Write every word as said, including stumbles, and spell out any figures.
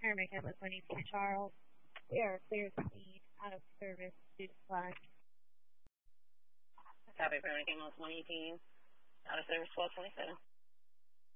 Paramount Campus one eighteen Charles. We are clear speed out of service due to flash. Copy, Paramount Campus one eighteen out of service twelve twenty-seven.